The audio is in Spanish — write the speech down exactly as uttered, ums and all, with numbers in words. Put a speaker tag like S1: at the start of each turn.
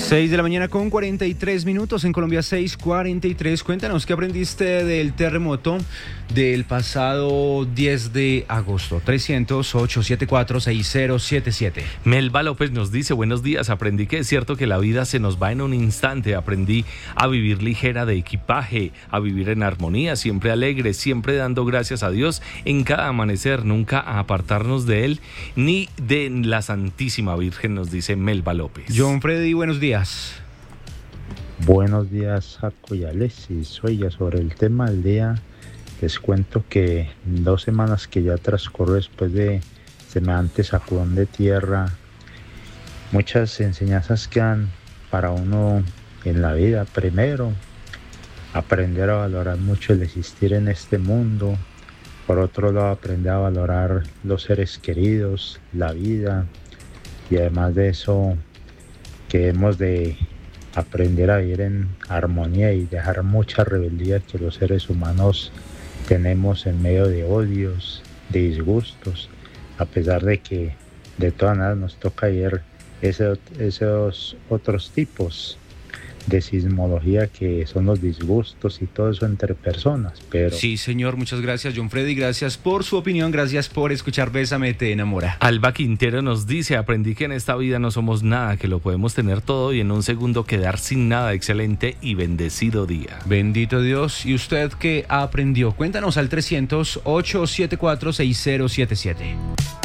S1: seis de la mañana con cuarenta y tres minutos, en Colombia seis cuarenta y tres. Cuéntanos, ¿qué aprendiste del terremoto del pasado diez de agosto? trescientos, ochocientos setenta y cuatro, sesenta setenta y siete.
S2: Melba López nos dice: buenos días, aprendí que es cierto que la vida se nos va en un instante. Aprendí a vivir ligera de equipaje, a vivir en armonía, siempre alegre, siempre dando gracias a Dios en cada amanecer, nunca a apartarnos de Él ni de la Santísima Virgen, nos dice Melba López.
S1: John Freddy, buenos días.
S3: Buenos días, Jaco y Alexis. Oiga, sobre el tema del día, les cuento que dos semanas que ya transcurrió después de semejante sacudón de tierra, muchas enseñanzas quedan para uno en la vida. Primero, aprender a valorar mucho el existir en este mundo. Por otro lado, aprender a valorar los seres queridos, la vida, y además de eso, que hemos de aprender a vivir en armonía y dejar mucha rebeldía que los seres humanos tenemos en medio de odios, de disgustos, a pesar de que de todas maneras nos toca ver ese, esos otros tipos de sismología que son los disgustos y todo eso entre personas, pero...
S1: Sí, señor, muchas gracias, John Freddy, gracias por su opinión, gracias por escuchar Bésame, te enamora.
S2: Alba Quintero nos dice: aprendí que en esta vida no somos nada, que lo podemos tener todo y en un segundo quedar sin nada. Excelente y bendecido día.
S1: Bendito Dios. ¿Y usted qué aprendió? Cuéntanos al trescientos, ochocientos setenta y cuatro, sesenta setenta y siete.